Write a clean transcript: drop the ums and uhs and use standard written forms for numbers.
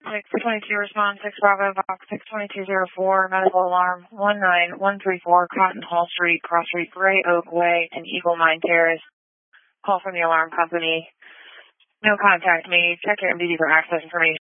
622 response 6 Bravo Box 62204 medical alarm 19134 Cotton Hall Street, Cross Street, Gray Oak Way, and Eagle Mine Terrace. Call from the alarm company. No contact made. Check your MDD for access information.